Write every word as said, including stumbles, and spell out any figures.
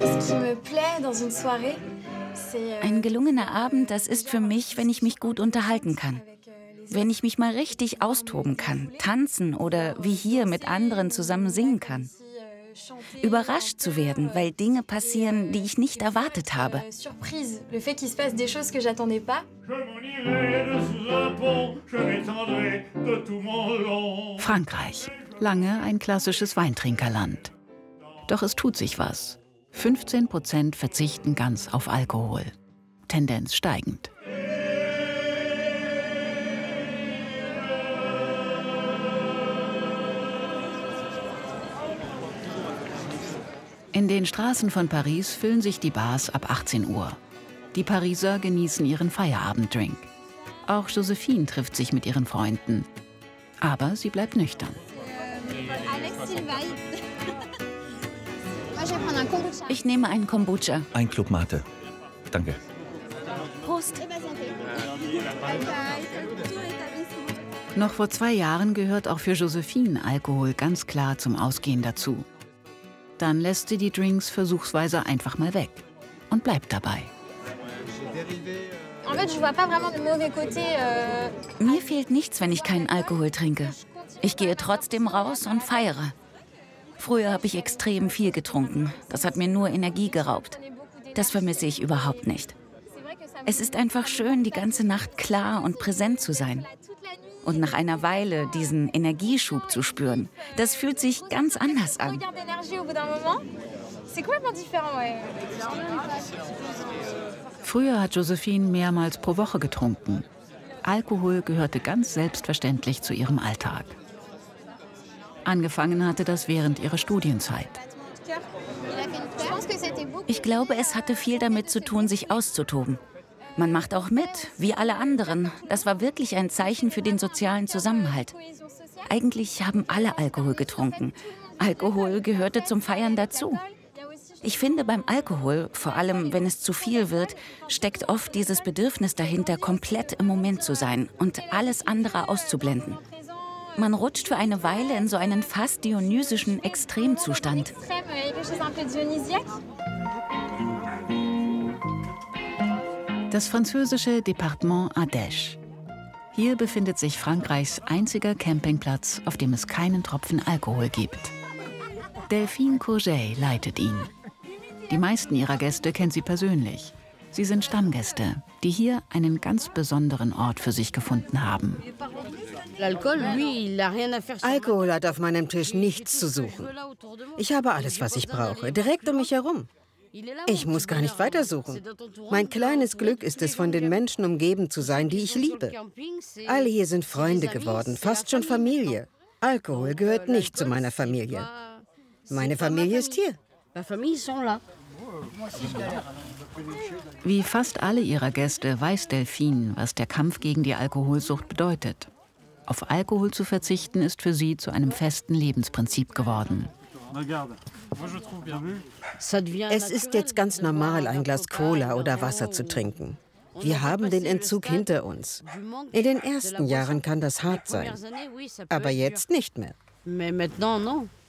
Ein gelungener Abend, das ist für mich, wenn ich mich gut unterhalten kann. Wenn ich mich mal richtig austoben kann, tanzen oder wie hier mit anderen zusammen singen kann. Überrascht zu werden, weil Dinge passieren, die ich nicht erwartet habe. Frankreich. Lange ein klassisches Weintrinkerland. Doch es tut sich was. fünfzehn Prozent verzichten ganz auf Alkohol. Tendenz steigend. In den Straßen von Paris füllen sich die Bars ab achtzehn Uhr. Die Pariser genießen ihren Feierabenddrink. Auch Josephine trifft sich mit ihren Freunden. Aber sie bleibt nüchtern. Ich nehme einen Kombucha. Ein Club Mate. Danke. Prost. Noch vor zwei Jahren gehört auch für Josephine Alkohol ganz klar zum Ausgehen dazu. Dann lässt sie die Drinks versuchsweise einfach mal weg und bleibt dabei. Mir fehlt nichts, wenn ich keinen Alkohol trinke. Ich gehe trotzdem raus und feiere. Früher habe ich extrem viel getrunken. Das hat mir nur Energie geraubt. Das vermisse ich überhaupt nicht. Es ist einfach schön, die ganze Nacht klar und präsent zu sein. Und nach einer Weile diesen Energieschub zu spüren, das fühlt sich ganz anders an. Früher hat Josephine mehrmals pro Woche getrunken. Alkohol gehörte ganz selbstverständlich zu ihrem Alltag. Angefangen hatte das während ihrer Studienzeit. Ich glaube, es hatte viel damit zu tun, sich auszutoben. Man macht auch mit, wie alle anderen. Das war wirklich ein Zeichen für den sozialen Zusammenhalt. Eigentlich haben alle Alkohol getrunken. Alkohol gehörte zum Feiern dazu. Ich finde, beim Alkohol, vor allem wenn es zu viel wird, steckt oft dieses Bedürfnis dahinter, komplett im Moment zu sein und alles andere auszublenden. Man rutscht für eine Weile in so einen fast dionysischen Extremzustand. Das französische Departement Ardèche. Hier befindet sich Frankreichs einziger Campingplatz, auf dem es keinen Tropfen Alkohol gibt. Delphine Courget leitet ihn. Die meisten ihrer Gäste kennt sie persönlich. Sie sind Stammgäste, die hier einen ganz besonderen Ort für sich gefunden haben. Alkohol hat auf meinem Tisch nichts zu suchen. Ich habe alles, was ich brauche, direkt um mich herum. Ich muss gar nicht weitersuchen. Mein kleines Glück ist es, von den Menschen umgeben zu sein, die ich liebe. Alle hier sind Freunde geworden, fast schon Familie. Alkohol gehört nicht zu meiner Familie. Meine Familie ist hier. Wie fast alle ihrer Gäste weiß Delphine, was der Kampf gegen die Alkoholsucht bedeutet. Auf Alkohol zu verzichten ist für sie zu einem festen Lebensprinzip geworden. Es ist jetzt ganz normal, ein Glas Cola oder Wasser zu trinken. Wir haben den Entzug hinter uns. In den ersten Jahren kann das hart sein, aber jetzt nicht mehr.